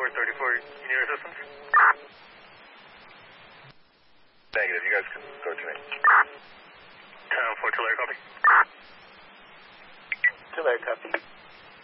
34, you need assistance? Negative, you guys can go to me. 10-4, Tulare, copy. Tulare, copy.